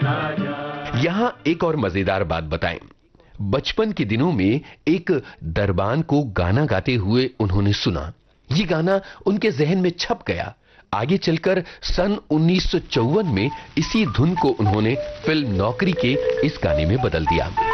यहाँ एक और मजेदार बात बताएं। बचपन के दिनों में एक दरबान को गाना गाते हुए उन्होंने सुना। ये गाना उनके जहन में छप गया। आगे चलकर सन 1954 में इसी धुन को उन्होंने फिल्म नौकरी के इस गाने में बदल दिया।